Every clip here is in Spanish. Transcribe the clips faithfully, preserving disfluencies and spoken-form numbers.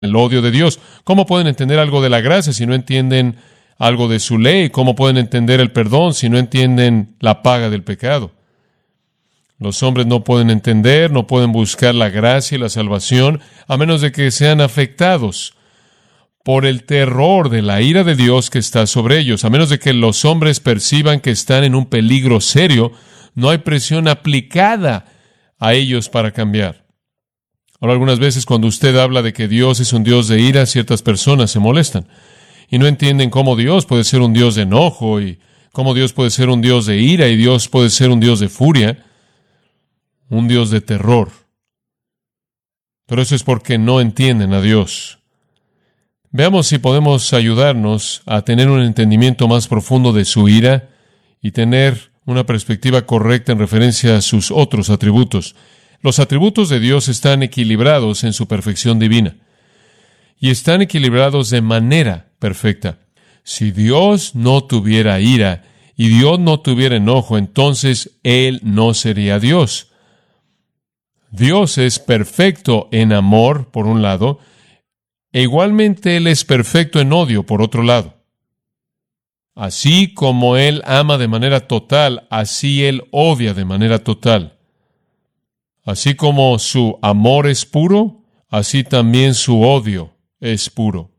el odio de Dios. ¿Cómo pueden entender algo de la gracia si no entienden algo de su ley? ¿Cómo pueden entender el perdón si no entienden la paga del pecado? Los hombres no pueden entender, no pueden buscar la gracia y la salvación a menos de que sean afectados por el terror de la ira de Dios que está sobre ellos. A menos de que los hombres perciban que están en un peligro serio, no hay presión aplicada a ellos para cambiar. Ahora, algunas veces cuando usted habla de que Dios es un Dios de ira, ciertas personas se molestan y no entienden cómo Dios puede ser un Dios de enojo y cómo Dios puede ser un Dios de ira y Dios puede ser un Dios de furia, un Dios de terror. Pero eso es porque no entienden a Dios. Veamos si podemos ayudarnos a tener un entendimiento más profundo de su ira y tener una perspectiva correcta en referencia a sus otros atributos. Los atributos de Dios están equilibrados en su perfección divina y están equilibrados de manera perfecta. Si Dios no tuviera ira y Dios no tuviera enojo, entonces Él no sería Dios. Dios es perfecto en amor, por un lado, e igualmente Él es perfecto en odio, por otro lado. Así como Él ama de manera total, así Él odia de manera total. Así como su amor es puro, así también su odio es puro.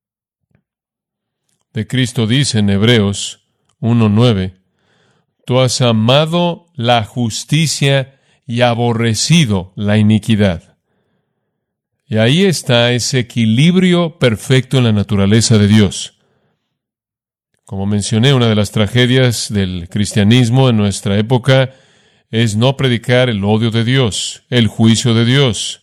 De Cristo dice en Hebreos uno nueve, tú has amado la justicia y aborrecido la iniquidad. Y ahí está ese equilibrio perfecto en la naturaleza de Dios. Como mencioné, una de las tragedias del cristianismo en nuestra época es no predicar el odio de Dios, el juicio de Dios.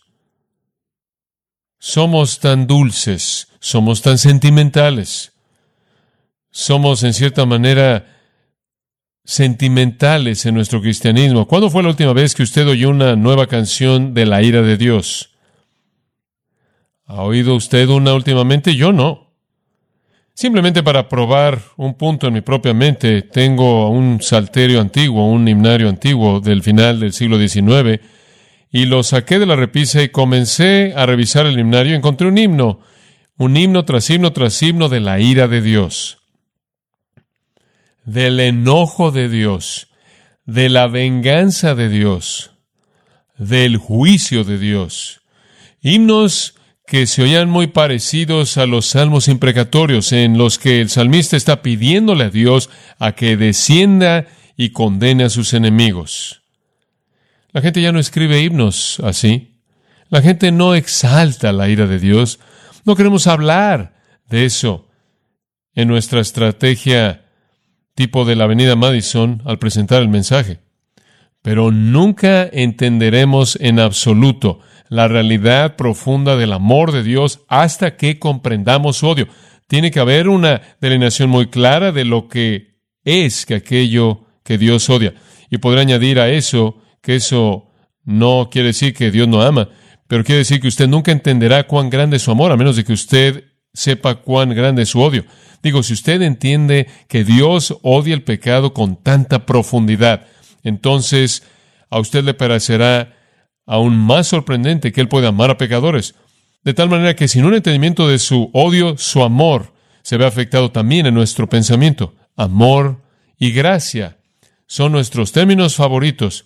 Somos tan dulces, somos tan sentimentales, somos en cierta manera sentimentales en nuestro cristianismo. ¿Cuándo fue la última vez que usted oyó una nueva canción de la ira de Dios? ¿Ha oído usted una últimamente? Yo no. Simplemente para probar un punto en mi propia mente, tengo un salterio antiguo, un himnario antiguo del final del siglo diecinueve, y lo saqué de la repisa y comencé a revisar el himnario. Encontré un himno, un himno tras himno tras himno de la ira de Dios, del enojo de Dios, de la venganza de Dios, del juicio de Dios. Himnos que se oían muy parecidos a los salmos imprecatorios, en los que el salmista está pidiéndole a Dios a que descienda y condene a sus enemigos. La gente ya no escribe himnos así. La gente no exalta la ira de Dios. No queremos hablar de eso en nuestra estrategia tipo de la Avenida Madison al presentar el mensaje. Pero nunca entenderemos en absoluto la realidad profunda del amor de Dios hasta que comprendamos su odio. Tiene que haber una delineación muy clara de lo que es que aquello que Dios odia. Y podré añadir a eso que eso no quiere decir que Dios no ama, pero quiere decir que usted nunca entenderá cuán grande es su amor, a menos de que usted sepa cuán grande es su odio. Digo, si usted entiende que Dios odia el pecado con tanta profundidad, entonces a usted le parecerá aún más sorprendente que Él pueda amar a pecadores. De tal manera que sin un entendimiento de su odio, su amor se ve afectado también en nuestro pensamiento. Amor y gracia son nuestros términos favoritos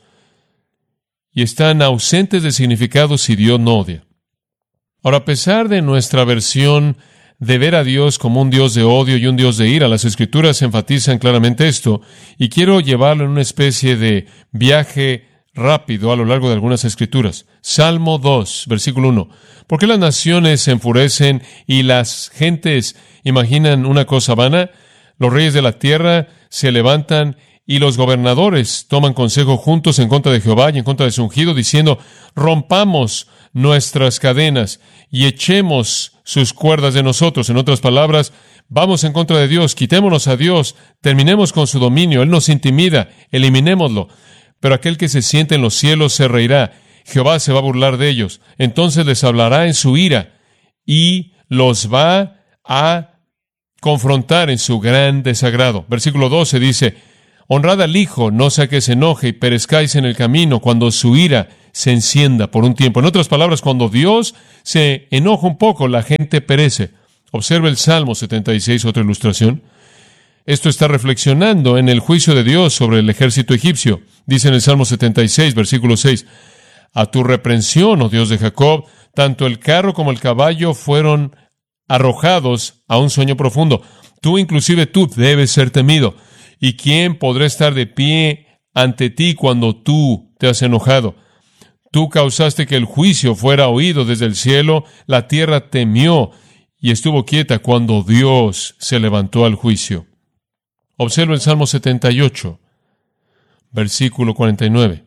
y están ausentes de significado si Dios no odia. Ahora, a pesar de nuestra versión de ver a Dios como un Dios de odio y un Dios de ira, las Escrituras enfatizan claramente esto, y quiero llevarlo en una especie de viaje rápido a lo largo de algunas Escrituras. Salmo dos, versículo uno. ¿Por qué las naciones se enfurecen y las gentes imaginan una cosa vana? Los reyes de la tierra se levantan y los gobernadores toman consejo juntos en contra de Jehová y en contra de su ungido, diciendo, rompamos nuestras cadenas y echemos sus cuerdas de nosotros. En otras palabras, vamos en contra de Dios, quitémonos a Dios, terminemos con su dominio, Él nos intimida, eliminémoslo. Pero aquel que se siente en los cielos se reirá, Jehová se va a burlar de ellos, entonces les hablará en su ira y los va a confrontar en su gran desagrado. Versículo doce dice, honrad al Hijo, no sea que se enoje y perezcáis en el camino cuando su ira se encienda por un tiempo. En otras palabras, cuando Dios se enoja un poco, la gente perece. Observe el Salmo setenta y seis, otra ilustración. Esto está reflexionando en el juicio de Dios sobre el ejército egipcio. Dice en el Salmo setenta y seis, versículo seis, a tu reprensión, oh Dios de Jacob, tanto el carro como el caballo fueron arrojados a un sueño profundo. Tú, inclusive tú, debes ser temido. ¿Y quién podrá estar de pie ante ti cuando tú te has enojado? Tú causaste que el juicio fuera oído desde el cielo, la tierra temió y estuvo quieta cuando Dios se levantó al juicio. Observa el Salmo setenta y ocho, versículo cuarenta y nueve.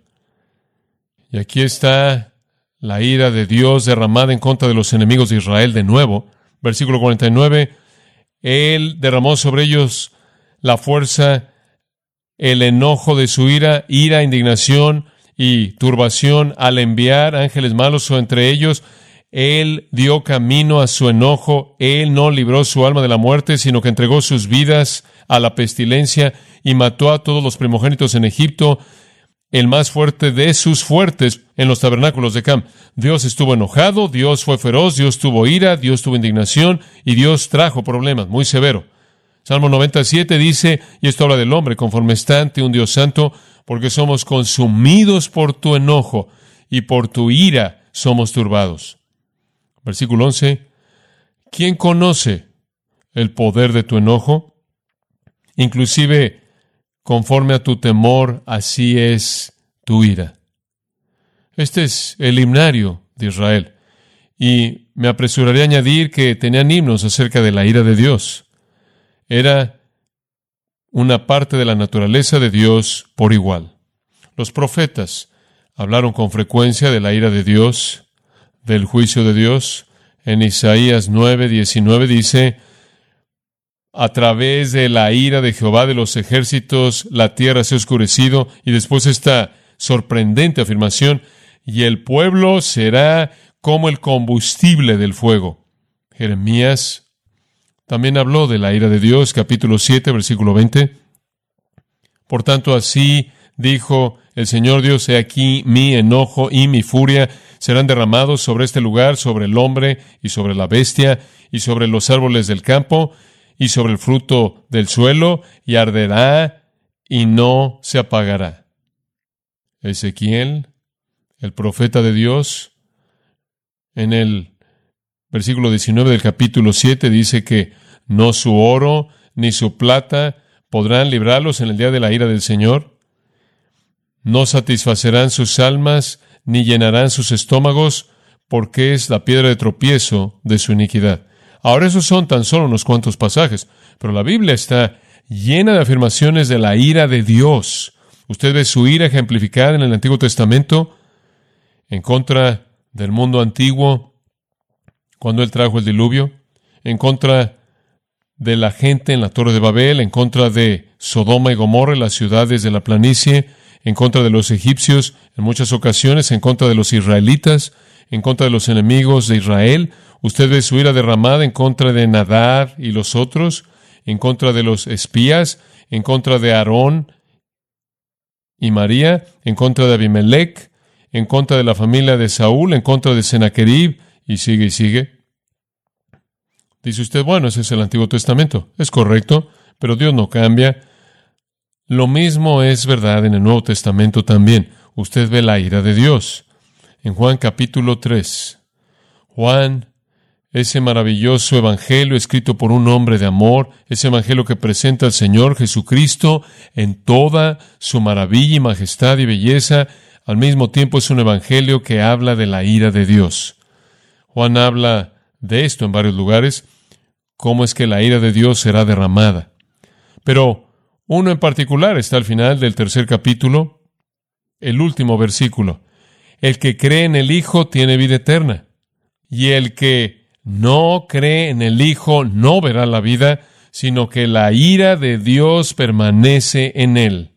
Y aquí está la ira de Dios derramada en contra de los enemigos de Israel de nuevo. Versículo cuarenta y nueve. Él derramó sobre ellos la fuerza, el enojo de su ira, ira, indignación y turbación al enviar ángeles malos o entre ellos. Él dio camino a su enojo. Él no libró su alma de la muerte, sino que entregó sus vidas a la pestilencia y mató a todos los primogénitos en Egipto, el más fuerte de sus fuertes en los tabernáculos de Cam. Dios estuvo enojado, Dios fue feroz, Dios tuvo ira, Dios tuvo indignación y Dios trajo problemas, muy severo. Salmo noventa y siete dice, y esto habla del hombre, conforme está ante un Dios santo, porque somos consumidos por tu enojo y por tu ira somos turbados. Versículo once, ¿quién conoce el poder de tu enojo? Inclusive, conforme a tu temor, así es tu ira. Este es el himnario de Israel. Y me apresuraré a añadir que tenían himnos acerca de la ira de Dios. Era una parte de la naturaleza de Dios por igual. Los profetas hablaron con frecuencia de la ira de Dios, del juicio de Dios. En Isaías nueve, diecinueve dice, a través de la ira de Jehová de los ejércitos, la tierra se ha oscurecido. Y después esta sorprendente afirmación, y el pueblo será como el combustible del fuego. Jeremías también habló de la ira de Dios, capítulo siete, versículo veinte. Por tanto, así dijo el Señor Dios, he aquí mi enojo y mi furia serán derramados sobre este lugar, sobre el hombre y sobre la bestia y sobre los árboles del campo y sobre el fruto del suelo, y arderá y no se apagará. Ezequiel, el profeta de Dios, en el versículo diecinueve del capítulo siete dice que no su oro ni su plata podrán librarlos en el día de la ira del Señor. No satisfacerán sus almas ni llenarán sus estómagos, porque es la piedra de tropiezo de su iniquidad. Ahora, esos son tan solo unos cuantos pasajes, pero la Biblia está llena de afirmaciones de la ira de Dios. Usted ve su ira ejemplificada en el Antiguo Testamento en contra del mundo antiguo, cuando Él trajo el diluvio, en contra de la gente en la Torre de Babel, en contra de Sodoma y Gomorra, las ciudades de la planicie, en contra de los egipcios, en muchas ocasiones, en contra de los israelitas, en contra de los enemigos de Israel. Usted ve su ira derramada en contra de Nadab y los otros, en contra de los espías, en contra de Aarón y María, en contra de Abimelech, en contra de la familia de Saúl, en contra de Sennacherib, y sigue y sigue. Dice usted, bueno, ese es el Antiguo Testamento. Es correcto, pero Dios no cambia. Lo mismo es verdad en el Nuevo Testamento también. Usted ve la ira de Dios. En Juan capítulo tres, Juan, ese maravilloso evangelio escrito por un hombre de amor, ese evangelio que presenta al Señor Jesucristo en toda su maravilla y majestad y belleza, al mismo tiempo es un evangelio que habla de la ira de Dios. Juan habla de esto en varios lugares, cómo es que la ira de Dios será derramada. Pero uno en particular está al final del tercer capítulo, el último versículo. El que cree en el Hijo tiene vida eterna, y el que no cree en el Hijo no verá la vida, sino que la ira de Dios permanece en él.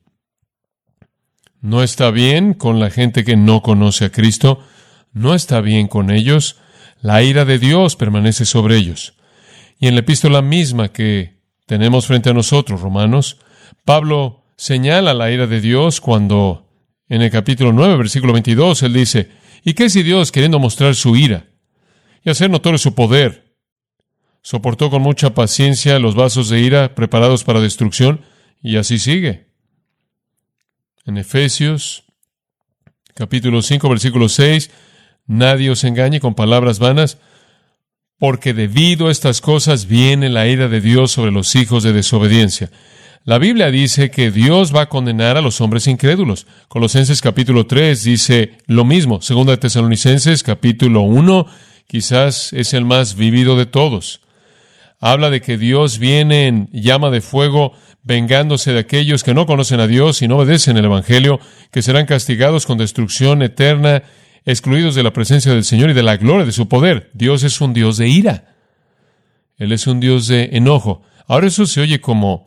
No está bien con la gente que no conoce a Cristo, no está bien con ellos. La ira de Dios permanece sobre ellos. Y en la epístola misma que tenemos frente a nosotros, Romanos, Pablo señala la ira de Dios cuando En el capítulo nueve, versículo veintidós, él dice, ¿y qué si Dios, queriendo mostrar su ira y hacer notorio su poder, soportó con mucha paciencia los vasos de ira preparados para destrucción? Y así sigue. En Efesios, capítulo cinco, versículo seis, nadie os engañe con palabras vanas, porque debido a estas cosas viene la ira de Dios sobre los hijos de desobediencia. La Biblia dice que Dios va a condenar a los hombres incrédulos. Colosenses capítulo tres dice lo mismo. Segunda de Tesalonicenses capítulo uno, quizás es el más vivido de todos. Habla de que Dios viene en llama de fuego, vengándose de aquellos que no conocen a Dios y no obedecen el Evangelio, que serán castigados con destrucción eterna, excluidos de la presencia del Señor y de la gloria de su poder. Dios es un Dios de ira. Él es un Dios de enojo. Ahora eso se oye como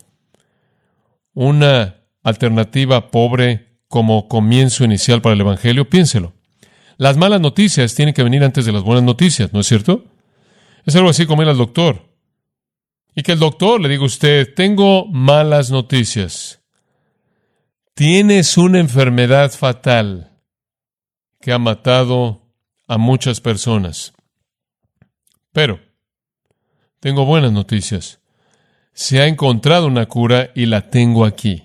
una alternativa pobre como comienzo inicial para el Evangelio. Piénselo. Las malas noticias tienen que venir antes de las buenas noticias, ¿no es cierto? Es algo así como ir al doctor. Y que el doctor le diga a usted, tengo malas noticias. Tienes una enfermedad fatal que ha matado a muchas personas. Pero tengo buenas noticias. Se ha encontrado una cura y la tengo aquí.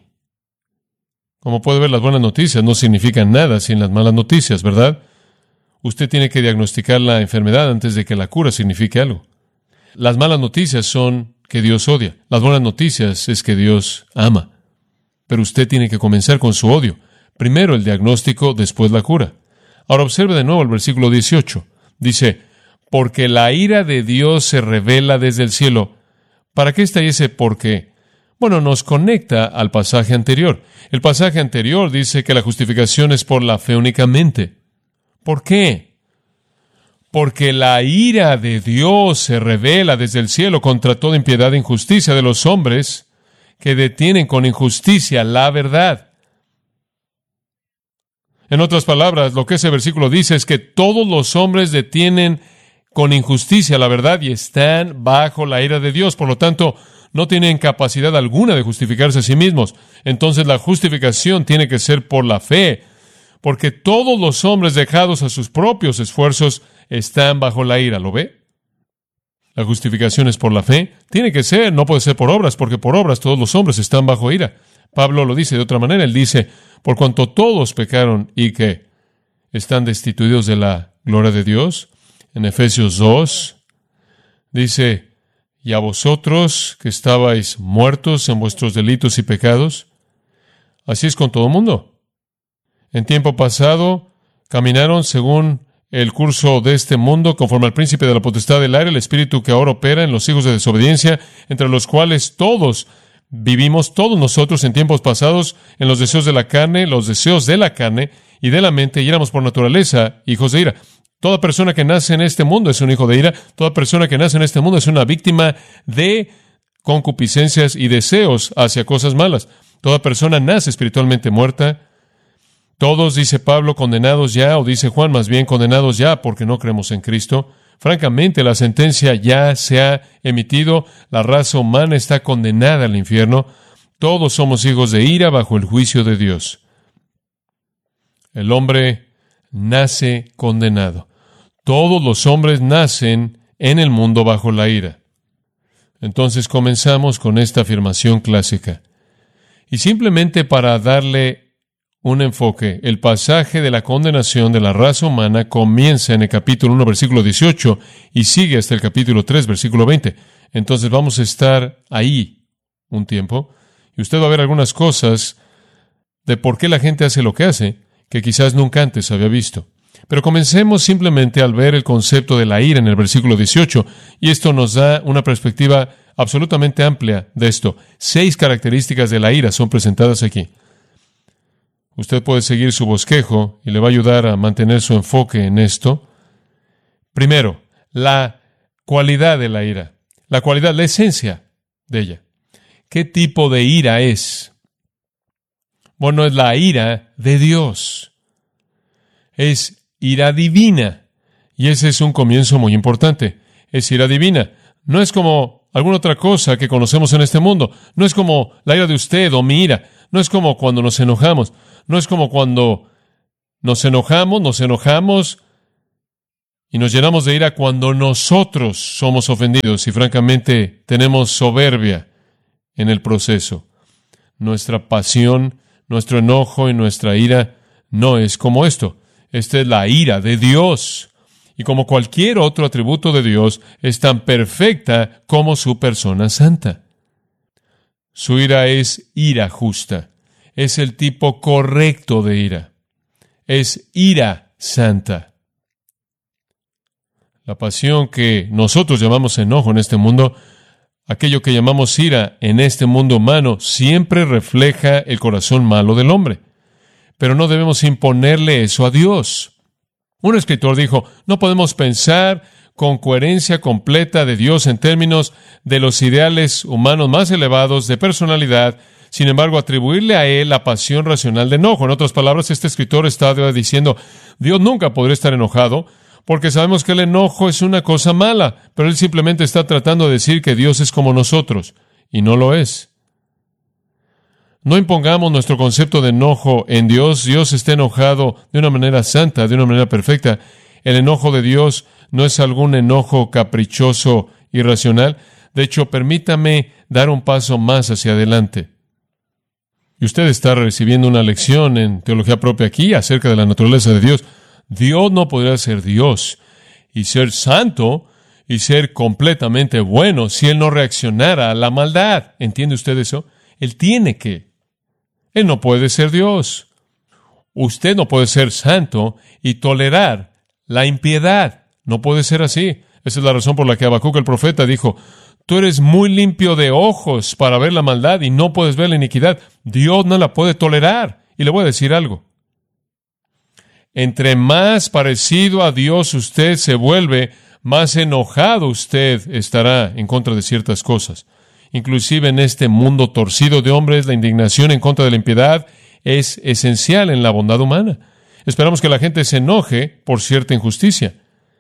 Como puede ver, las buenas noticias no significan nada sin las malas noticias, ¿verdad? Usted tiene que diagnosticar la enfermedad antes de que la cura signifique algo. Las malas noticias son que Dios odia. Las buenas noticias es que Dios ama. Pero usted tiene que comenzar con su odio. Primero el diagnóstico, después la cura. Ahora observe de nuevo el versículo dieciocho. Dice, porque la ira de Dios se revela desde el cielo. ¿Para qué está ese por qué? Bueno, nos conecta al pasaje anterior. El pasaje anterior dice que la justificación es por la fe únicamente. ¿Por qué? Porque la ira de Dios se revela desde el cielo contra toda impiedad e injusticia de los hombres que detienen con injusticia la verdad. En otras palabras, lo que ese versículo dice es que todos los hombres detienen con injusticia la verdad y están bajo la ira de Dios. Por lo tanto, no tienen capacidad alguna de justificarse a sí mismos. Entonces, la justificación tiene que ser por la fe, porque todos los hombres dejados a sus propios esfuerzos están bajo la ira. ¿Lo ve? La justificación es por la fe. Tiene que ser, no puede ser por obras, porque por obras todos los hombres están bajo ira. Pablo lo dice de otra manera. Él dice, por cuanto todos pecaron y que están destituidos de la gloria de Dios. En Efesios dos, dice, y a vosotros que estabais muertos en vuestros delitos y pecados. Así es con todo el mundo. En tiempo pasado, caminaron según el curso de este mundo, conforme al príncipe de la potestad del aire, el espíritu que ahora opera en los hijos de desobediencia, entre los cuales todos vivimos, todos nosotros en tiempos pasados, en los deseos de la carne, los deseos de la carne y de la mente, y éramos por naturaleza hijos de ira. Toda persona que nace en este mundo es un hijo de ira. Toda persona que nace en este mundo es una víctima de concupiscencias y deseos hacia cosas malas. Toda persona nace espiritualmente muerta. Todos, dice Pablo, condenados ya, o dice Juan más bien, condenados ya porque no creemos en Cristo. Francamente, la sentencia ya se ha emitido. La raza humana está condenada al infierno. Todos somos hijos de ira bajo el juicio de Dios. El hombre nace condenado. Todos los hombres nacen en el mundo bajo la ira. Entonces comenzamos con esta afirmación clásica. Y simplemente para darle un enfoque, el pasaje de la condenación de la raza humana comienza en el capítulo uno, versículo dieciocho, y sigue hasta el capítulo tres, versículo veinte. Entonces vamos a estar ahí un tiempo, y usted va a ver algunas cosas de por qué la gente hace lo que hace, que quizás nunca antes había visto. Pero comencemos simplemente al ver el concepto de la ira en el versículo dieciocho, y esto nos da una perspectiva absolutamente amplia de esto. Seis características de la ira son presentadas aquí. Usted puede seguir su bosquejo y le va a ayudar a mantener su enfoque en esto. Primero, la cualidad de la ira. La cualidad, la esencia de ella. ¿Qué tipo de ira es? Bueno, es la ira de Dios. Es ira divina. Y ese es un comienzo muy importante. Es ira divina. No es como alguna otra cosa que conocemos en este mundo. No es como la ira de usted o mi ira. No es como cuando nos enojamos. No es como cuando nos enojamos, nos enojamos y nos llenamos de ira cuando nosotros somos ofendidos y francamente tenemos soberbia en el proceso. Nuestra pasión, nuestro enojo y nuestra ira no es como esto. Esta es la ira de Dios. Y como cualquier otro atributo de Dios, es tan perfecta como su persona santa. Su ira es ira justa. Es el tipo correcto de ira. Es ira santa. La pasión que nosotros llamamos enojo en este mundo, aquello que llamamos ira en este mundo humano, siempre refleja el corazón malo del hombre. Pero no debemos imponerle eso a Dios. Un escritor dijo, no podemos pensar con coherencia completa de Dios en términos de los ideales humanos más elevados de personalidad, sin embargo, atribuirle a Él la pasión racional de enojo. En otras palabras, este escritor está diciendo, Dios nunca podría estar enojado, porque sabemos que el enojo es una cosa mala, pero Él simplemente está tratando de decir que Dios es como nosotros, y no lo es. No impongamos nuestro concepto de enojo en Dios. Dios está enojado de una manera santa, de una manera perfecta. El enojo de Dios no es algún enojo caprichoso, irracional. De hecho, permítame dar un paso más hacia adelante. Y usted está recibiendo una lección en teología propia aquí acerca de la naturaleza de Dios. Dios no podría ser Dios y ser santo y ser completamente bueno si Él no reaccionara a la maldad. ¿Entiende usted eso? Él tiene que. Él no puede ser Dios. Usted no puede ser santo y tolerar la impiedad. No puede ser así. Esa es la razón por la que Habacuc el profeta dijo, tú eres muy limpio de ojos para ver la maldad y no puedes ver la iniquidad. Dios no la puede tolerar. Y le voy a decir algo. Entre más parecido a Dios usted se vuelve, más enojado usted estará en contra de ciertas cosas. Inclusive en este mundo torcido de hombres, la indignación en contra de la impiedad es esencial en la bondad humana. Esperamos que la gente se enoje por cierta injusticia.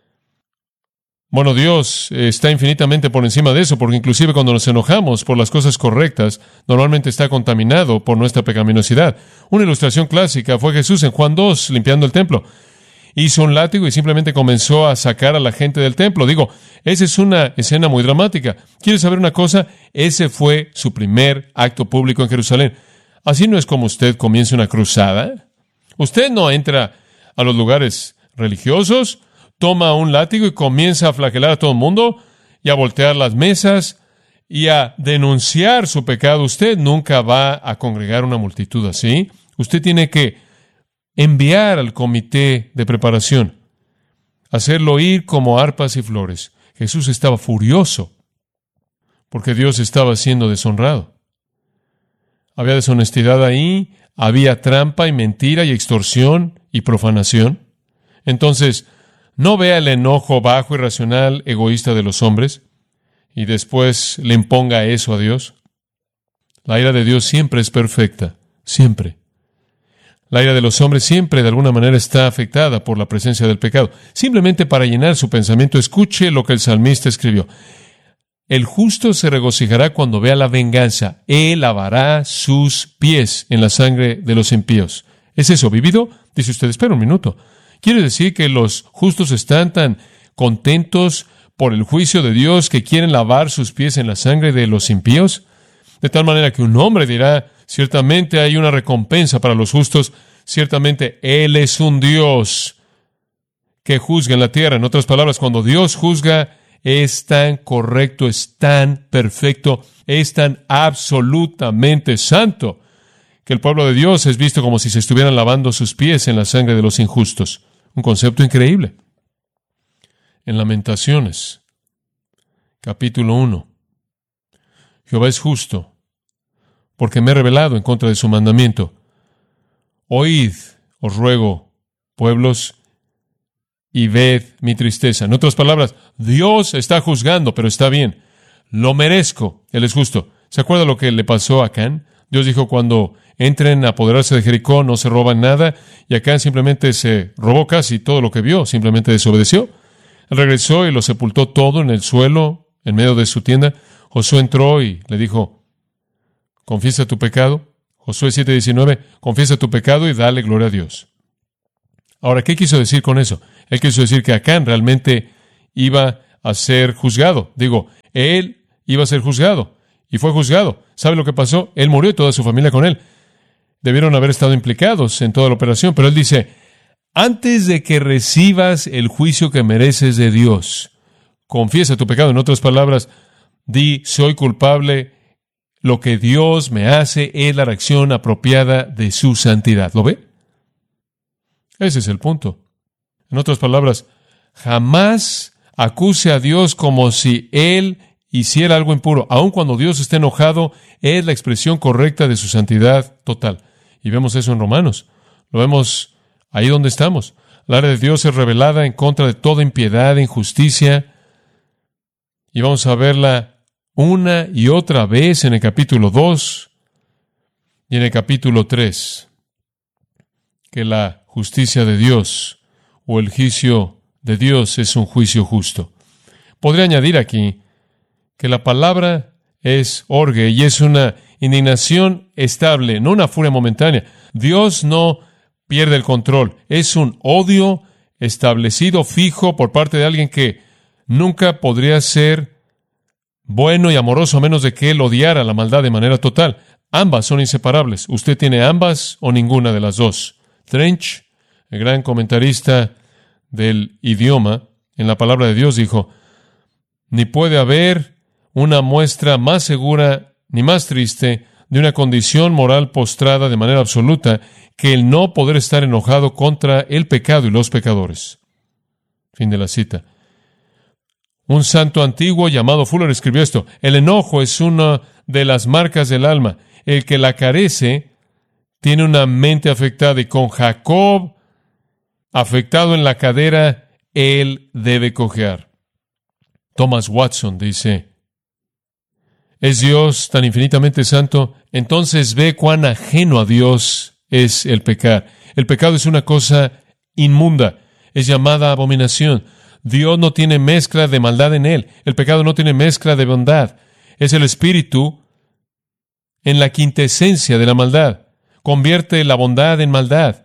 Bueno, Dios está infinitamente por encima de eso, porque inclusive cuando nos enojamos por las cosas correctas, normalmente está contaminado por nuestra pecaminosidad. Una ilustración clásica fue Jesús en Juan dos, limpiando el templo. Hizo un látigo y simplemente comenzó a sacar a la gente del templo. Digo, esa es una escena muy dramática. ¿Quieres saber una cosa? Ese fue su primer acto público en Jerusalén. Así no es como usted comienza una cruzada. Usted no entra a los lugares religiosos, toma un látigo y comienza a flagelar a todo el mundo y a voltear las mesas y a denunciar su pecado. Usted nunca va a congregar una multitud así. Usted tiene que enviar al comité de preparación, hacerlo ir como arpas y flores. Jesús estaba furioso porque Dios estaba siendo deshonrado. Había deshonestidad ahí, había trampa y mentira y extorsión y profanación. Entonces, no vea el enojo bajo, irracional, egoísta de los hombres y después le imponga eso a Dios. La ira de Dios siempre es perfecta, siempre. La ira de los hombres siempre de alguna manera está afectada por la presencia del pecado. Simplemente para llenar su pensamiento, escuche lo que el salmista escribió. El justo se regocijará cuando vea la venganza. Él lavará sus pies en la sangre de los impíos. ¿Es eso vivido? Dice usted, espera un minuto. ¿Quiere decir que los justos están tan contentos por el juicio de Dios que quieren lavar sus pies en la sangre de los impíos? De tal manera que un hombre dirá, ciertamente hay una recompensa para los justos, ciertamente Él es un Dios que juzga en la tierra. En otras palabras, cuando Dios juzga, es tan correcto, es tan perfecto, es tan absolutamente santo, que el pueblo de Dios es visto como si se estuvieran lavando sus pies en la sangre de los injustos. Un concepto increíble. En Lamentaciones, capítulo uno, Jehová es justo, porque me he rebelado en contra de su mandamiento. Oíd, os ruego, pueblos, y ved mi tristeza. En otras palabras, Dios está juzgando, pero está bien. Lo merezco. Él es justo. ¿Se acuerda lo que le pasó a Acán? Dios dijo, cuando entren a apoderarse de Jericó, no se roban nada, y Acán simplemente se robó casi todo lo que vio, simplemente desobedeció. Él regresó y lo sepultó todo en el suelo, en medio de su tienda. Josué entró y le dijo, confiesa tu pecado. Josué siete diecinueve, confiesa tu pecado y dale gloria a Dios. Ahora, ¿qué quiso decir con eso? Él quiso decir que Acán realmente iba a ser juzgado. Digo, él iba a ser juzgado y fue juzgado. ¿Sabe lo que pasó? Él murió y toda su familia con él. Debieron haber estado implicados en toda la operación, pero él dice, antes de que recibas el juicio que mereces de Dios, confiesa tu pecado. En otras palabras, di, soy culpable, lo que Dios me hace es la reacción apropiada de su santidad. ¿Lo ve? Ese es el punto. En otras palabras, jamás acuse a Dios como si Él hiciera algo impuro. Aun cuando Dios esté enojado, es la expresión correcta de su santidad total. Y vemos eso en Romanos. Lo vemos ahí donde estamos. La ira de Dios es revelada en contra de toda impiedad e injusticia. Y vamos a verla una y otra vez en el capítulo dos y en el capítulo tres. Que la justicia de Dios o el juicio de Dios es un juicio justo. Podría añadir aquí que la palabra es orge y es una indignación estable, no una furia momentánea. Dios no pierde el control. Es un odio establecido, fijo, por parte de alguien que nunca podría ser bueno y amoroso a menos de que Él odiara la maldad de manera total. Ambas son inseparables. Usted tiene ambas o ninguna de las dos. Trench, el gran comentarista del idioma en la palabra de Dios, dijo, ni puede haber una muestra más segura ni más triste de una condición moral postrada de manera absoluta que el no poder estar enojado contra el pecado y los pecadores. Fin de la cita. Un santo antiguo llamado Fuller escribió esto, el enojo es una de las marcas del alma. El que la carece tiene una mente afectada y con Jacob afectado en la cadera, él debe cojear. Thomas Watson dice, ¿es Dios tan infinitamente santo? Entonces ve cuán ajeno a Dios es el pecar. El pecado es una cosa inmunda, es llamada abominación. Dios no tiene mezcla de maldad en él. El pecado no tiene mezcla de bondad. Es el espíritu en la quintesencia de la maldad. Convierte la bondad en maldad.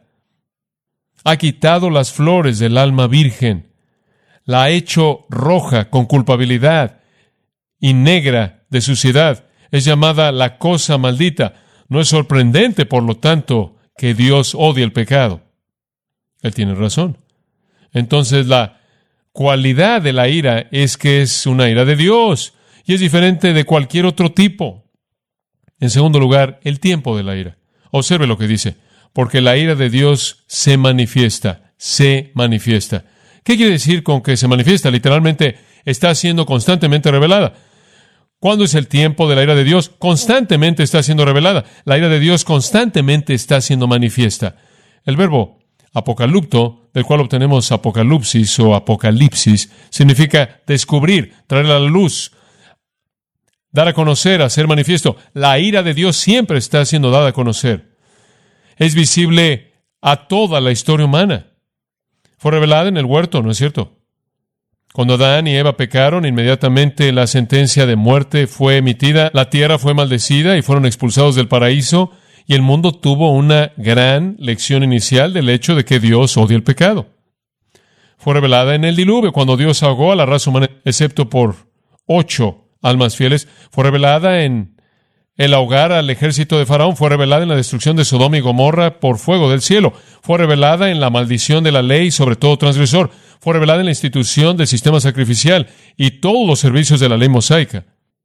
Ha quitado las flores del alma virgen. La ha hecho roja con culpabilidad y negra de suciedad. Es llamada la cosa maldita. No es sorprendente, por lo tanto, que Dios odie el pecado. Él tiene razón. Entonces, la cualidad de la ira es que es una ira de Dios y es diferente de cualquier otro tipo. En segundo lugar, el tiempo de la ira. Observe lo que dice, porque la ira de Dios se manifiesta, se manifiesta. ¿Qué quiere decir con que se manifiesta? Literalmente está siendo constantemente revelada. ¿Cuándo es el tiempo de la ira de Dios? Constantemente está siendo revelada. La ira de Dios constantemente está siendo manifiesta. El verbo apocalipto, del cual obtenemos apocalipsis o apocalipsis, significa descubrir, traer a la luz, dar a conocer, hacer manifiesto. La ira de Dios siempre está siendo dada a conocer. Es visible a toda la historia humana. Fue revelada en el huerto, ¿no es cierto? Cuando Adán y Eva pecaron, inmediatamente la sentencia de muerte fue emitida, la tierra fue maldecida y fueron expulsados del paraíso, y el mundo tuvo una gran lección inicial del hecho de que Dios odia el pecado. Fue revelada en el diluvio, cuando Dios ahogó a la raza humana, excepto por ocho almas fieles. Fue revelada en el ahogar al ejército de Faraón. Fue revelada en la destrucción de Sodoma y Gomorra por fuego del cielo. Fue revelada en la maldición de la ley sobre todo transgresor. Fue revelada en la institución del sistema sacrificial y todos los servicios de la ley mosaica.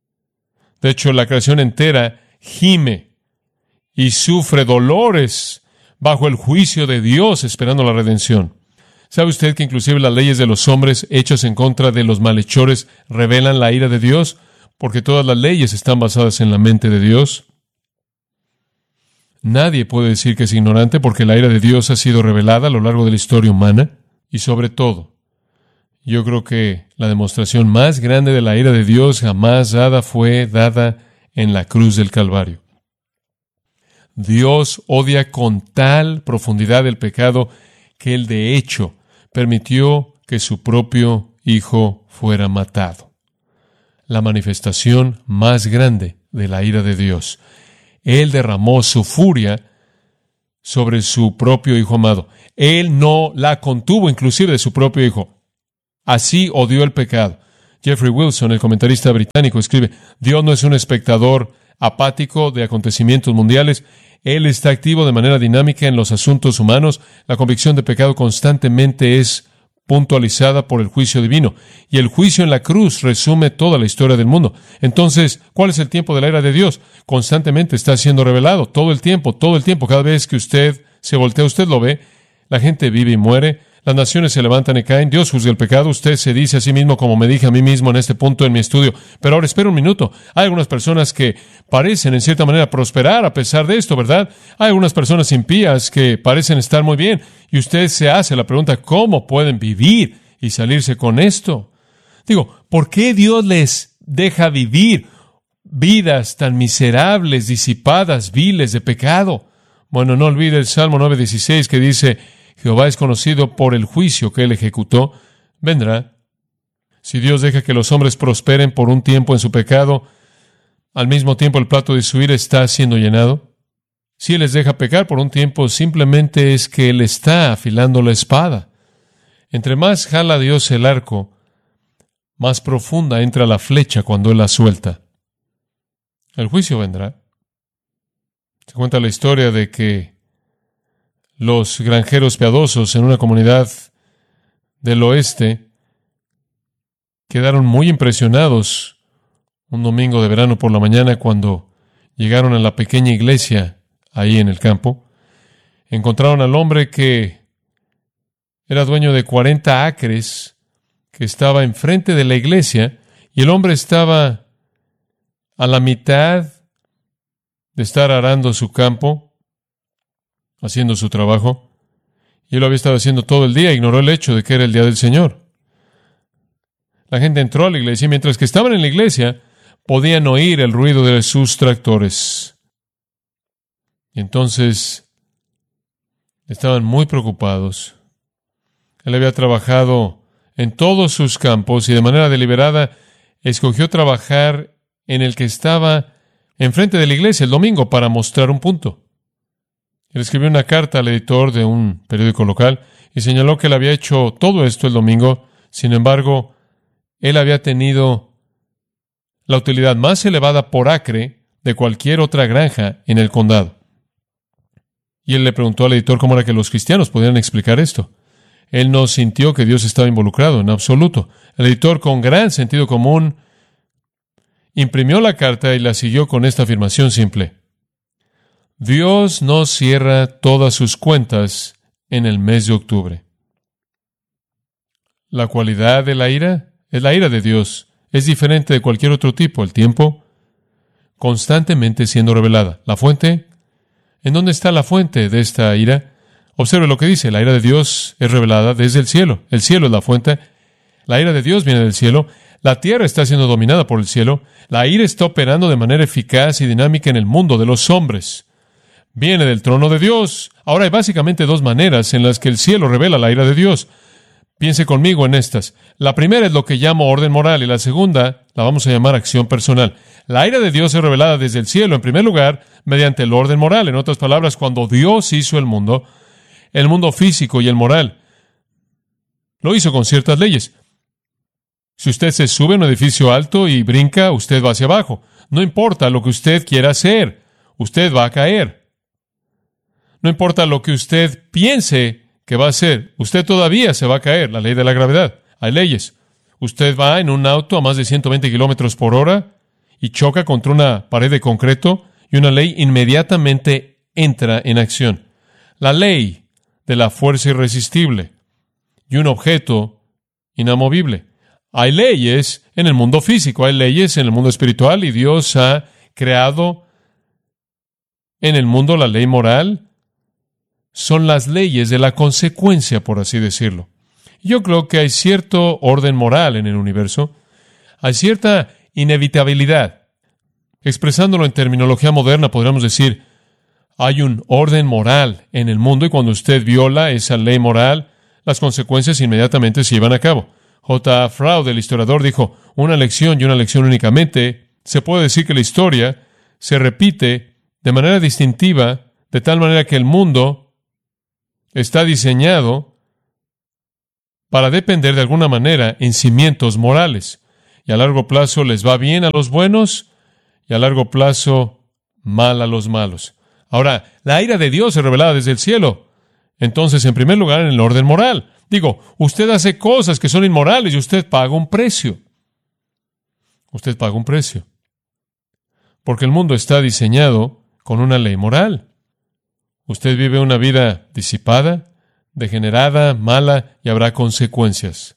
De hecho, la creación entera gime y sufre dolores bajo el juicio de Dios esperando la redención. ¿Sabe usted que inclusive las leyes de los hombres hechas en contra de los malhechores revelan la ira de Dios? Porque todas las leyes están basadas en la mente de Dios. Nadie puede decir que es ignorante porque la ira de Dios ha sido revelada a lo largo de la historia humana. Y sobre todo, yo creo que la demostración más grande de la ira de Dios jamás dada fue dada en la cruz del Calvario. Dios odia con tal profundidad el pecado que Él de hecho permitió que su propio Hijo fuera matado. La manifestación más grande de la ira de Dios. Él derramó su furia sobre su propio Hijo amado. Él no la contuvo, inclusive de su propio Hijo. Así odió el pecado. Jeffrey Wilson, el comentarista británico, escribe: Dios no es un espectador apático de acontecimientos mundiales. Él está activo de manera dinámica en los asuntos humanos. La convicción de pecado constantemente es puntualizada por el juicio divino. Y el juicio en la cruz resume toda la historia del mundo. Entonces, ¿cuál es el tiempo de la ira de Dios? Constantemente está siendo revelado. Todo el tiempo, todo el tiempo. Cada vez que usted se voltea, usted lo ve. La gente vive y muere. Las naciones se levantan y caen. Dios juzga el pecado. Usted se dice a sí mismo, como me dije a mí mismo en este punto en mi estudio. Pero ahora espera un minuto. Hay algunas personas que parecen en cierta manera prosperar a pesar de esto, ¿verdad? Hay algunas personas impías que parecen estar muy bien. Y usted se hace la pregunta, ¿cómo pueden vivir y salirse con esto? Digo, ¿por qué Dios les deja vivir vidas tan miserables, disipadas, viles de pecado? Bueno, no olvide el Salmo nueve dieciséis que dice: Jehová es conocido por el juicio que él ejecutó. Vendrá. Si Dios deja que los hombres prosperen por un tiempo en su pecado, al mismo tiempo el plato de su ira está siendo llenado. Si Él les deja pecar por un tiempo, simplemente es que Él está afilando la espada. Entre más jala Dios el arco, más profunda entra la flecha cuando Él la suelta. El juicio vendrá. Se cuenta la historia de que los granjeros piadosos en una comunidad del oeste quedaron muy impresionados un domingo de verano por la mañana cuando llegaron a la pequeña iglesia ahí en el campo. Encontraron al hombre que era dueño de cuarenta acres, que estaba enfrente de la iglesia, y el hombre estaba a la mitad de estar arando su campo, haciendo su trabajo, y él lo había estado haciendo todo el día. Ignoró el hecho de que era el día del Señor. La gente entró a la iglesia, y mientras que estaban en la iglesia, podían oír el ruido de sus tractores. Y entonces estaban muy preocupados. Él había trabajado en todos sus campos y de manera deliberada escogió trabajar en el que estaba enfrente de la iglesia el domingo para mostrar un punto. Él escribió una carta al editor de un periódico local y señaló que él había hecho todo esto el domingo. Sin embargo, él había tenido la utilidad más elevada por acre de cualquier otra granja en el condado. Y él le preguntó al editor cómo era que los cristianos podían explicar esto. Él no sintió que Dios estaba involucrado en absoluto. El editor, con gran sentido común, imprimió la carta y la siguió con esta afirmación simple: Dios no cierra todas sus cuentas en el mes de octubre. La cualidad de la ira es la ira de Dios. Es diferente de cualquier otro tipo. El tiempo constantemente siendo revelada. La fuente, ¿en dónde está la fuente de esta ira? Observe lo que dice: la ira de Dios es revelada desde el cielo. El cielo es la fuente. La ira de Dios viene del cielo. La tierra está siendo dominada por el cielo. La ira está operando de manera eficaz y dinámica en el mundo de los hombres. Viene del trono de Dios. Ahora hay básicamente dos maneras en las que el cielo revela la ira de Dios. Piense conmigo en estas. La primera es lo que llamo orden moral y la segunda la vamos a llamar acción personal. La ira de Dios es revelada desde el cielo, en primer lugar, mediante el orden moral. En otras palabras, cuando Dios hizo el mundo, el mundo físico y el moral, lo hizo con ciertas leyes. Si usted se sube a un edificio alto y brinca, usted va hacia abajo. No importa lo que usted quiera hacer, usted va a caer. No importa lo que usted piense que va a hacer, usted todavía se va a caer. La ley de la gravedad. Hay leyes. Usted va en un auto a más de ciento veinte kilómetros por hora y choca contra una pared de concreto y una ley inmediatamente entra en acción. La ley de la fuerza irresistible y un objeto inamovible. Hay leyes en el mundo físico, hay leyes en el mundo espiritual, y Dios ha creado en el mundo la ley moral. Son las leyes de la consecuencia, por así decirlo. Yo creo que hay cierto orden moral en el universo. Hay cierta inevitabilidad. Expresándolo en terminología moderna, podríamos decir, hay un orden moral en el mundo y cuando usted viola esa ley moral, las consecuencias inmediatamente se llevan a cabo. J. Fraud, el historiador, dijo: una lección y una lección únicamente. Se puede decir que la historia se repite de manera distintiva, de tal manera que el mundo está diseñado para depender de alguna manera en cimientos morales. Y a largo plazo les va bien a los buenos y a largo plazo mal a los malos. Ahora, la ira de Dios es revelada desde el cielo. Entonces, en primer lugar, en el orden moral. Digo, usted hace cosas que son inmorales y usted paga un precio. Usted paga un precio. Porque el mundo está diseñado con una ley moral. Usted vive una vida disipada, degenerada, mala, y habrá consecuencias.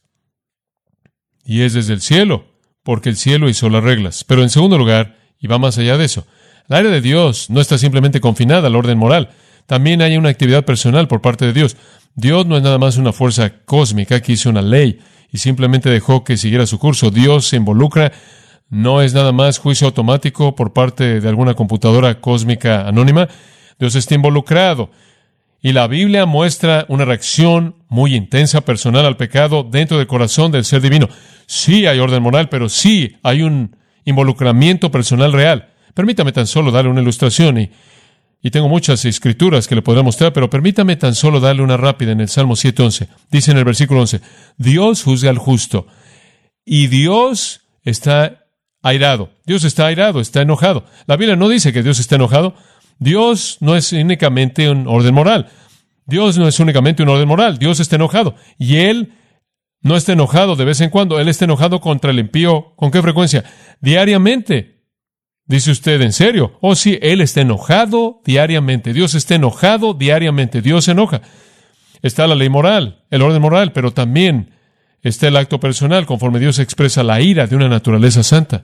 Y es desde el cielo, porque el cielo hizo las reglas. Pero en segundo lugar, y va más allá de eso, la ira de Dios no está simplemente confinada al orden moral. También hay una actividad personal por parte de Dios. Dios no es nada más una fuerza cósmica que hizo una ley y simplemente dejó que siguiera su curso. Dios se involucra. No es nada más juicio automático por parte de alguna computadora cósmica anónima. Dios está involucrado. Y la Biblia muestra una reacción muy intensa, personal al pecado dentro del corazón del ser divino. Sí hay orden moral, pero sí hay un involucramiento personal real. Permítame tan solo darle una ilustración y, y tengo muchas escrituras que le podré mostrar, pero permítame tan solo darle una rápida en el Salmo siete once. Dice en el versículo once, Dios juzga al justo y Dios está airado. Dios está airado, está enojado. La Biblia no dice que Dios está enojado. Dios no es únicamente un orden moral. Dios no es únicamente un orden moral. Dios está enojado. Y Él no está enojado de vez en cuando. Él está enojado contra el impío. ¿Con qué frecuencia? Diariamente. Dice usted, ¿en serio? Oh, sí, Él está enojado diariamente. Dios está enojado diariamente. Dios se enoja. Está la ley moral, el orden moral, pero también está el acto personal, conforme Dios expresa la ira de una naturaleza santa.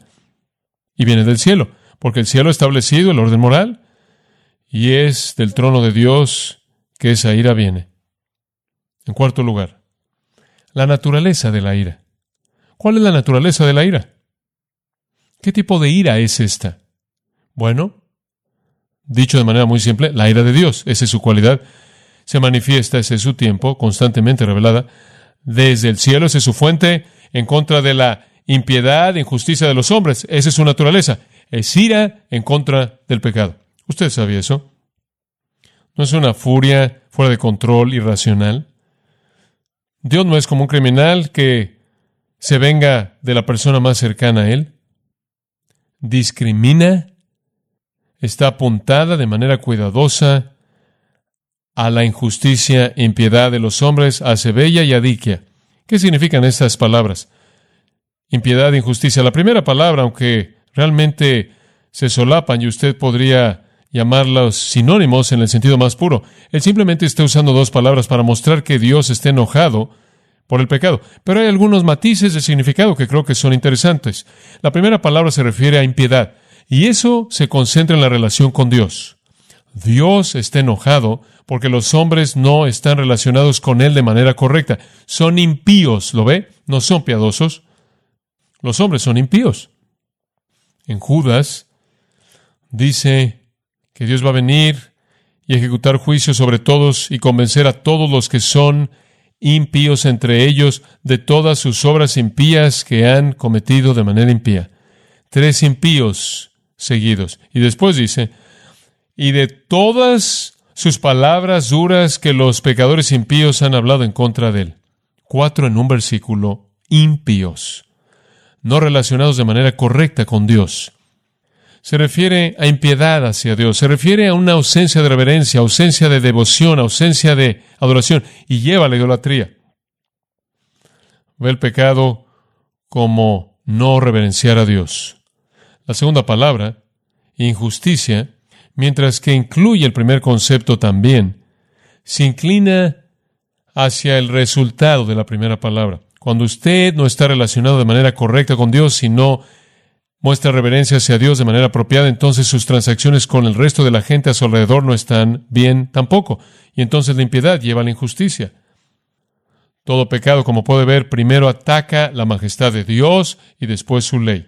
Y viene del cielo, porque el cielo ha establecido el orden moral, y es del trono de Dios que esa ira viene. En cuarto lugar, la naturaleza de la ira. ¿Cuál es la naturaleza de la ira? ¿Qué tipo de ira es esta? Bueno, dicho de manera muy simple, la ira de Dios, esa es su cualidad. Se manifiesta, ese es su tiempo, constantemente revelada. Desde el cielo, esa es su fuente, en contra de la impiedad e injusticia de los hombres. Esa es su naturaleza. Es ira en contra del pecado. ¿Usted sabía eso? ¿No es una furia fuera de control, irracional? Dios no es como un criminal que se venga de la persona más cercana a Él. Discrimina, está apuntada de manera cuidadosa a la injusticia e impiedad de los hombres, hace bella y adiquia. ¿Qué significan estas palabras? Impiedad e injusticia. La primera palabra, aunque realmente se solapan y usted podría llamarlos sinónimos en el sentido más puro, él simplemente está usando dos palabras para mostrar que Dios está enojado por el pecado. Pero hay algunos matices de significado que creo que son interesantes. La primera palabra se refiere a impiedad, y eso se concentra en la relación con Dios. Dios está enojado porque los hombres no están relacionados con Él de manera correcta. Son impíos, ¿lo ve? No son piadosos. Los hombres son impíos. En Judas dice que Dios va a venir y ejecutar juicio sobre todos y convencer a todos los que son impíos entre ellos de todas sus obras impías que han cometido de manera impía. Tres impíos seguidos. Y después dice, y de todas sus palabras duras que los pecadores impíos han hablado en contra de él. Cuatro en un versículo, impíos, no relacionados de manera correcta con Dios. Se refiere a impiedad hacia Dios, se refiere a una ausencia de reverencia, ausencia de devoción, ausencia de adoración, y lleva a la idolatría. Ve el pecado como no reverenciar a Dios. La segunda palabra, injusticia, mientras que incluye el primer concepto también, se inclina hacia el resultado de la primera palabra. Cuando usted no está relacionado de manera correcta con Dios y no muestra reverencia hacia Dios de manera apropiada, entonces sus transacciones con el resto de la gente a su alrededor no están bien tampoco. Y entonces la impiedad lleva a la injusticia. Todo pecado, como puede ver, primero ataca la majestad de Dios y después su ley.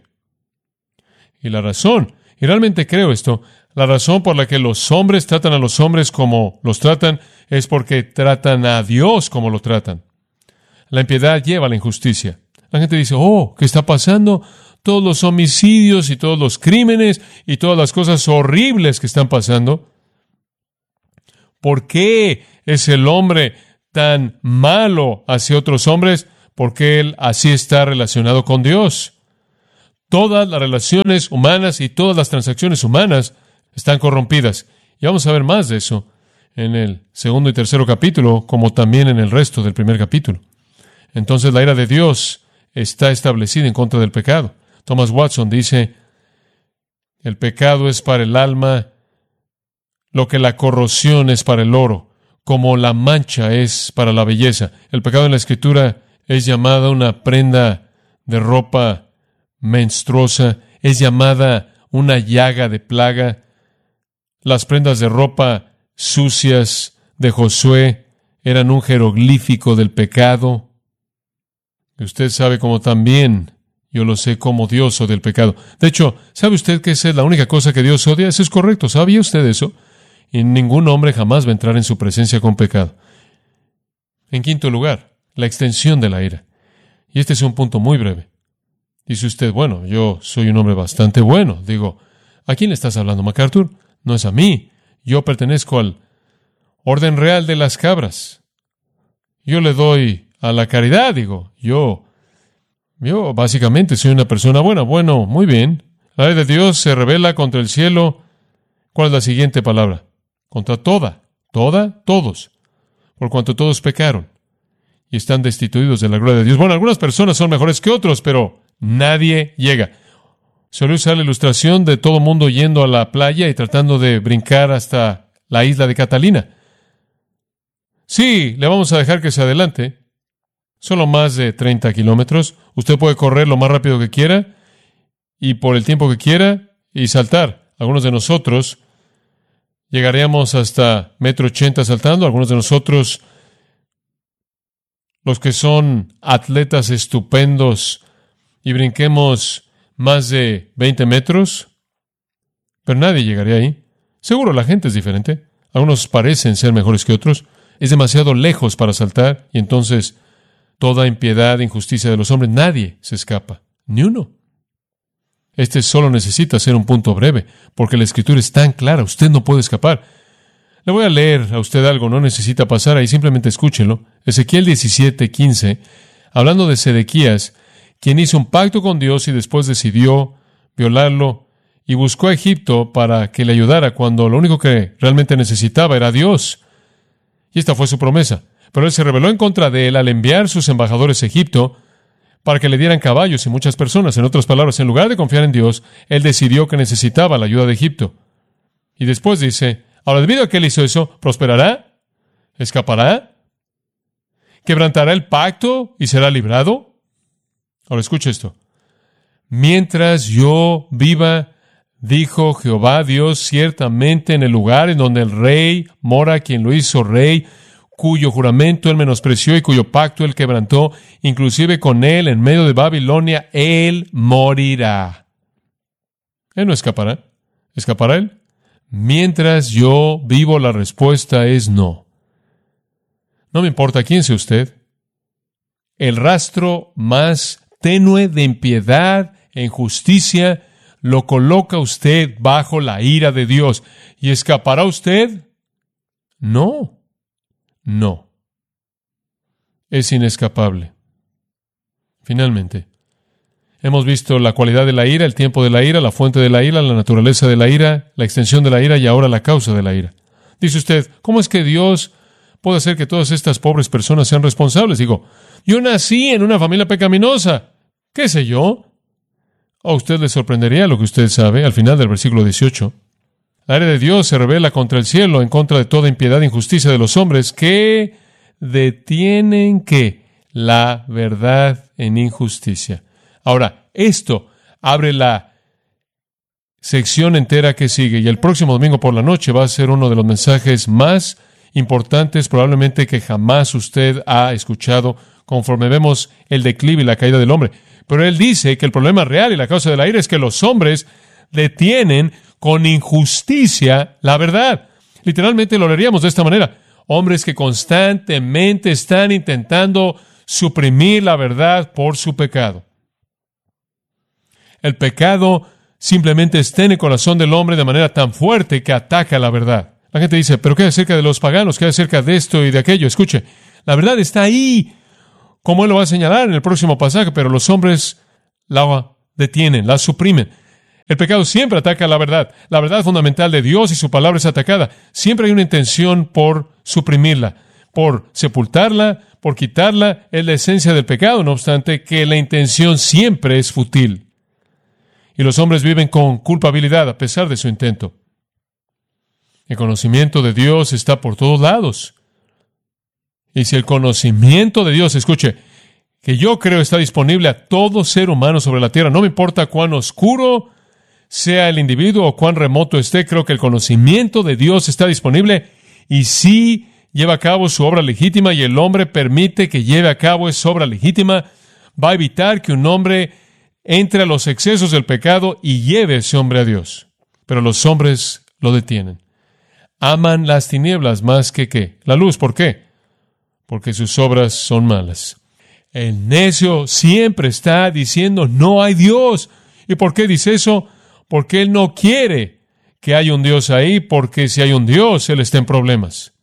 Y la razón, y realmente creo esto, la razón por la que los hombres tratan a los hombres como los tratan es porque tratan a Dios como lo tratan. La impiedad lleva a la injusticia. La gente dice, oh, ¿qué está pasando? todos los homicidios y todos los crímenes y todas las cosas horribles que están pasando? ¿Por qué es el hombre tan malo hacia otros hombres? Porque él así está relacionado con Dios. Todas las relaciones humanas y todas las transacciones humanas están corrompidas. Y vamos a ver más de eso en el segundo y tercero capítulo, como también en el resto del primer capítulo. Entonces la ira de Dios está establecida en contra del pecado. Thomas Watson dice, el pecado es para el alma lo que la corrosión es para el oro, como la mancha es para la belleza. El pecado en la Escritura es llamada una prenda de ropa menstruosa, es llamada una llaga de plaga. Las prendas de ropa sucias de Josué eran un jeroglífico del pecado. Y usted sabe cómo también yo lo sé como Dios odia el pecado. De hecho, ¿sabe usted que esa es la única cosa que Dios odia? Eso es correcto. ¿Sabía usted eso? Y ningún hombre jamás va a entrar en su presencia con pecado. En quinto lugar, la extensión de la ira. Y este es un punto muy breve. Dice usted, bueno, yo soy un hombre bastante bueno. Digo, ¿a quién le estás hablando, MacArthur? No es a mí. Yo pertenezco al orden real de las cabras. Yo le doy a la caridad, digo. Yo, yo básicamente soy una persona buena. Bueno, muy bien. La ley de Dios se revela contra el cielo. ¿Cuál es la siguiente palabra? Contra toda, toda, todos. Por cuanto todos pecaron y están destituidos de la gloria de Dios. Bueno, algunas personas son mejores que otros, pero nadie llega. Suele usar la ilustración de todo mundo yendo a la playa y tratando de brincar hasta la isla de Catalina. Sí, le vamos a dejar que se adelante. Solo más de treinta kilómetros. Usted puede correr lo más rápido que quiera y por el tiempo que quiera y saltar. Algunos de nosotros llegaríamos hasta metro ochenta saltando. Algunos de nosotros, los que son atletas estupendos y brinquemos más de veinte metros, pero nadie llegaría ahí. Seguro la gente es diferente. Algunos parecen ser mejores que otros. Es demasiado lejos para saltar y entonces toda impiedad e injusticia de los hombres, nadie se escapa, ni uno. Este solo necesita ser un punto breve, porque la Escritura es tan clara, usted no puede escapar. Le voy a leer a usted algo, no necesita pasar ahí, simplemente escúchelo. Ezequiel diecisiete quince, hablando de Sedequías, quien hizo un pacto con Dios y después decidió violarlo y buscó a Egipto para que le ayudara cuando lo único que realmente necesitaba era Dios. Y esta fue su promesa. Pero él se rebeló en contra de él al enviar sus embajadores a Egipto para que le dieran caballos y muchas personas. En otras palabras, en lugar de confiar en Dios, él decidió que necesitaba la ayuda de Egipto. Y después dice, ahora debido a que él hizo eso, ¿prosperará? ¿Escapará? ¿Quebrantará el pacto y será librado? Ahora escucha esto. Mientras yo viva, dijo Jehová Dios, ciertamente en el lugar en donde el rey mora, quien lo hizo rey, cuyo juramento él menospreció y cuyo pacto él quebrantó, inclusive con él en medio de Babilonia, él morirá. Él no escapará. ¿Escapará él? Mientras yo vivo, la respuesta es no. No me importa quién sea usted. El rastro más tenue de impiedad e injusticia lo coloca usted bajo la ira de Dios. ¿Y escapará usted? No. No. Es inescapable. Finalmente, hemos visto la cualidad de la ira, el tiempo de la ira, la fuente de la ira, la naturaleza de la ira, la extensión de la ira y ahora la causa de la ira. Dice usted, ¿cómo es que Dios puede hacer que todas estas pobres personas sean responsables? Digo, yo nací en una familia pecaminosa. ¿Qué sé yo? A usted le sorprendería lo que usted sabe al final del versículo dieciocho. La ira de Dios se revela contra el cielo, en contra de toda impiedad e injusticia de los hombres que detienen ¿qué? La verdad en injusticia. Ahora, esto abre la sección entera que sigue, y el próximo domingo por la noche va a ser uno de los mensajes más importantes probablemente que jamás usted ha escuchado, conforme vemos el declive y la caída del hombre. Pero él dice que el problema real y la causa de la ira es que los hombres detienen con injusticia la verdad. Literalmente lo leeríamos de esta manera. Hombres que constantemente están intentando suprimir la verdad por su pecado. El pecado simplemente está en el corazón del hombre de manera tan fuerte que ataca la verdad. La gente dice, ¿pero qué hay acerca de los paganos? ¿Qué hay acerca de esto y de aquello? Escuche, la verdad está ahí, como él lo va a señalar en el próximo pasaje, pero los hombres la detienen, la suprimen. El pecado siempre ataca la verdad. La verdad fundamental de Dios y su palabra es atacada. Siempre hay una intención por suprimirla, por sepultarla, por quitarla. Es la esencia del pecado, no obstante que la intención siempre es fútil. Y los hombres viven con culpabilidad a pesar de su intento. El conocimiento de Dios está por todos lados. Y si el conocimiento de Dios, escuche, que yo creo está disponible a todo ser humano sobre la tierra, no me importa cuán oscuro sea el individuo o cuán remoto esté, creo que el conocimiento de Dios está disponible y sí lleva a cabo su obra legítima y el hombre permite que lleve a cabo esa obra legítima, va a evitar que un hombre entre a los excesos del pecado y lleve a ese hombre a Dios. Pero los hombres lo detienen. Aman las tinieblas más que ¿qué? La luz. ¿Por qué? Porque sus obras son malas. El necio siempre está diciendo, no hay Dios. ¿Y por qué dice eso? Porque él no quiere que haya un Dios ahí, porque si hay un Dios, él está en problemas.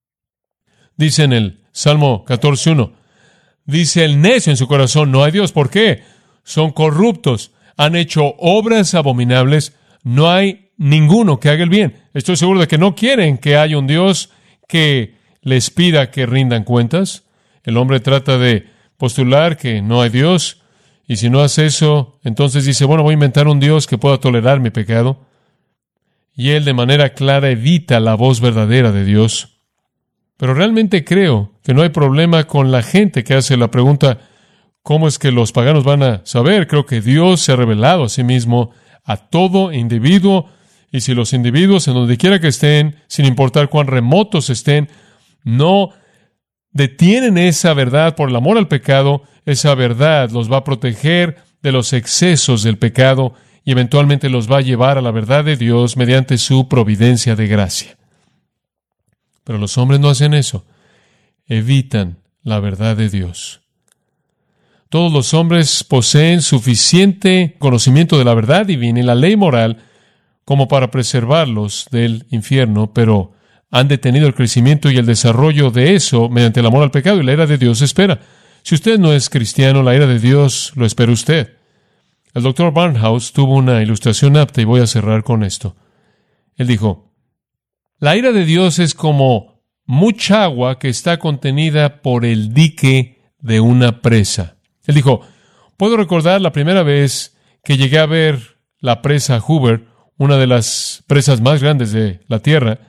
Dice en el Salmo catorce uno, dice el necio en su corazón, no hay Dios. ¿Por qué? Son corruptos, han hecho obras abominables, no hay ninguno que haga el bien. Estoy seguro de que no quieren que haya un Dios que les pida que rindan cuentas. El hombre trata de postular que no hay Dios, y si no hace eso, entonces dice, bueno, voy a inventar un Dios que pueda tolerar mi pecado. Y él de manera clara evita la voz verdadera de Dios. Pero realmente creo que no hay problema con la gente que hace la pregunta, ¿cómo es que los paganos van a saber? Creo que Dios se ha revelado a sí mismo a todo individuo, y si los individuos, en donde quiera que estén, sin importar cuán remotos estén, no detienen esa verdad por el amor al pecado, esa verdad los va a proteger de los excesos del pecado y eventualmente los va a llevar a la verdad de Dios mediante su providencia de gracia. Pero los hombres no hacen eso. Evitan la verdad de Dios. Todos los hombres poseen suficiente conocimiento de la verdad divina y la ley moral como para preservarlos del infierno, pero han detenido el crecimiento y el desarrollo de eso mediante el amor al pecado, y la ira de Dios espera. Si usted no es cristiano, la ira de Dios lo espera usted. El doctor Barnhouse tuvo una ilustración apta y voy a cerrar con esto. Él dijo, la ira de Dios es como mucha agua que está contenida por el dique de una presa. Él dijo, puedo recordar la primera vez que llegué a ver la presa Hoover, una de las presas más grandes de la Tierra.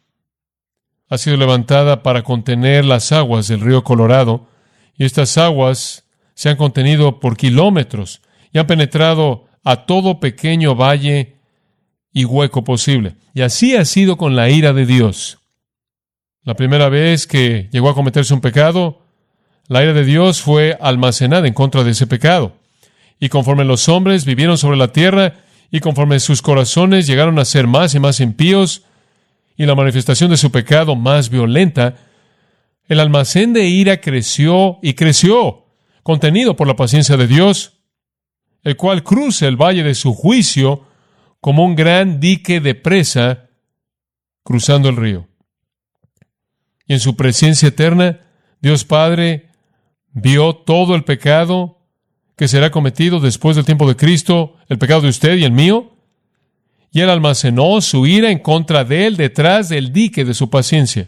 Ha sido levantada para contener las aguas del río Colorado, y estas aguas se han contenido por kilómetros y han penetrado a todo pequeño valle y hueco posible. Y así ha sido con la ira de Dios. La primera vez que llegó a cometerse un pecado, la ira de Dios fue almacenada en contra de ese pecado. Y conforme los hombres vivieron sobre la tierra, y conforme sus corazones llegaron a ser más y más impíos, y la manifestación de su pecado más violenta, el almacén de ira creció y creció, contenido por la paciencia de Dios, el cual cruza el valle de su juicio como un gran dique de presa cruzando el río. Y en su presencia eterna, Dios Padre vio todo el pecado que será cometido después del tiempo de Cristo, el pecado de usted y el mío, y Él almacenó su ira en contra de Él detrás del dique de su paciencia.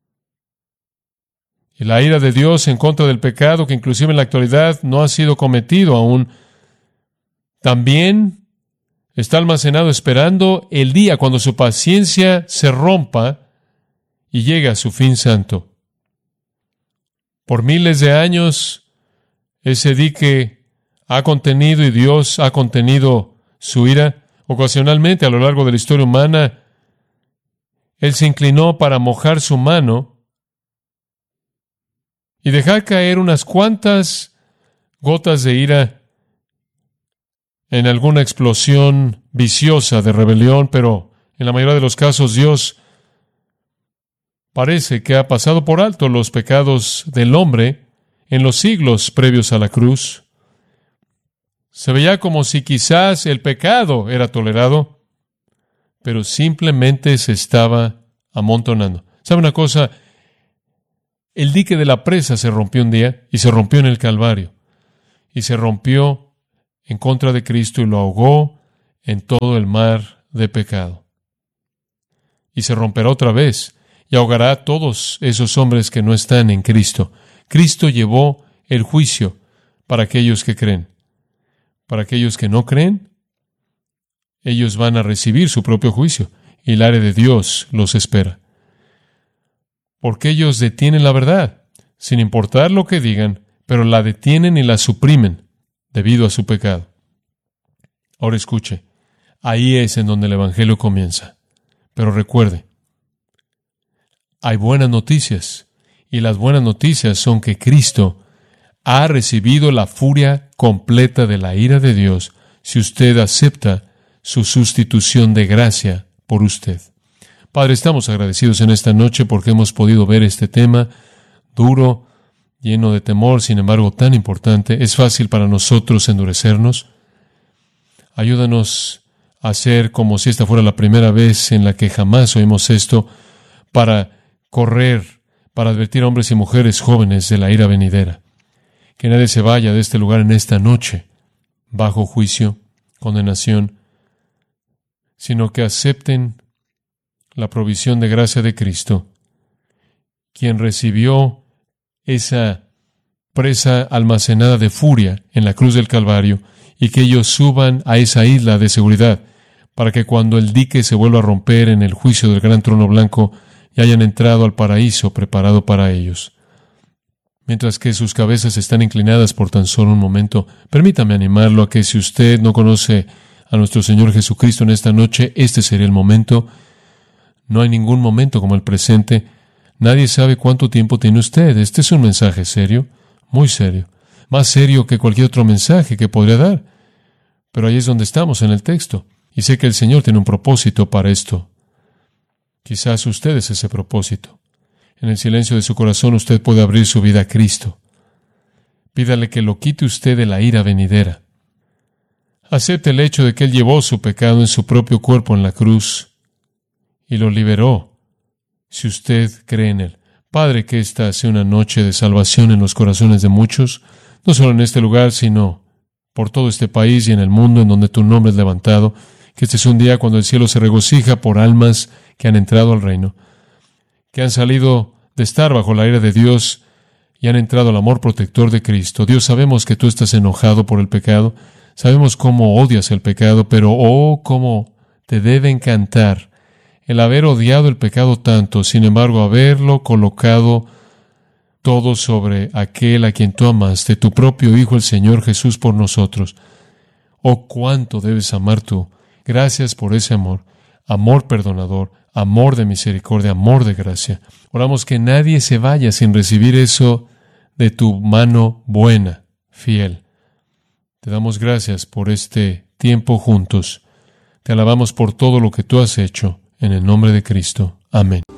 Y la ira de Dios en contra del pecado, que inclusive en la actualidad no ha sido cometido aún, también está almacenado esperando el día cuando su paciencia se rompa y llegue a su fin santo. Por miles de años, ese dique ha contenido y Dios ha contenido su ira. Ocasionalmente, a lo largo de la historia humana, Él se inclinó para mojar su mano y dejar caer unas cuantas gotas de ira en alguna explosión viciosa de rebelión, pero en la mayoría de los casos Dios parece que ha pasado por alto los pecados del hombre en los siglos previos a la cruz. Se veía como si quizás el pecado era tolerado, pero simplemente se estaba amontonando. ¿Sabe una cosa? El dique de la presa se rompió un día y se rompió en el Calvario. Y se rompió en contra de Cristo y lo ahogó en todo el mar de pecado. Y se romperá otra vez y ahogará a todos esos hombres que no están en Cristo. Cristo llevó el juicio para aquellos que creen. Para aquellos que no creen, ellos van a recibir su propio juicio y el aire de Dios los espera. Porque ellos detienen la verdad, sin importar lo que digan, pero la detienen y la suprimen debido a su pecado. Ahora escuche, ahí es en donde el Evangelio comienza. Pero recuerde, hay buenas noticias, y las buenas noticias son que Cristo ha recibido la furia completa de la ira de Dios si usted acepta su sustitución de gracia por usted. Padre, estamos agradecidos en esta noche porque hemos podido ver este tema duro, lleno de temor, sin embargo tan importante. Es fácil para nosotros endurecernos. Ayúdanos a hacer como si esta fuera la primera vez en la que jamás oímos esto, para correr, para advertir a hombres y mujeres jóvenes de la ira venidera. Que nadie se vaya de este lugar en esta noche bajo juicio, condenación, sino que acepten la provisión de gracia de Cristo, quien recibió esa presa almacenada de furia en la cruz del Calvario, y que ellos suban a esa isla de seguridad, para que cuando el dique se vuelva a romper en el juicio del gran trono blanco, ya hayan entrado al paraíso preparado para ellos. Mientras que sus cabezas están inclinadas por tan solo un momento, permítame animarlo a que si usted no conoce a nuestro Señor Jesucristo en esta noche, este sería el momento. No hay ningún momento como el presente. Nadie sabe cuánto tiempo tiene usted. Este es un mensaje serio, muy serio, más serio que cualquier otro mensaje que podría dar. Pero ahí es donde estamos en el texto. Y sé que el Señor tiene un propósito para esto. Quizás usted es ese propósito. En el silencio de su corazón usted puede abrir su vida a Cristo. Pídale que lo quite usted de la ira venidera. Acepte el hecho de que Él llevó su pecado en su propio cuerpo en la cruz y lo liberó, si usted cree en Él. Padre, que esta sea una noche de salvación en los corazones de muchos, no solo en este lugar, sino por todo este país y en el mundo en donde tu nombre es levantado. Que este es un día cuando el cielo se regocija por almas que han entrado al reino, que han salido de estar bajo la ira de Dios y han entrado al amor protector de Cristo. Dios, sabemos que tú estás enojado por el pecado, sabemos cómo odias el pecado, pero oh, cómo te debe encantar el haber odiado el pecado tanto, sin embargo, haberlo colocado todo sobre aquel a quien tú amaste, tu propio Hijo, el Señor Jesús, por nosotros. Oh, cuánto debes amar tú. Gracias por ese amor, amor perdonador, amor de misericordia, amor de gracia. Oramos que nadie se vaya sin recibir eso de tu mano buena, fiel. Te damos gracias por este tiempo juntos. Te alabamos por todo lo que tú has hecho. En el nombre de Cristo. Amén.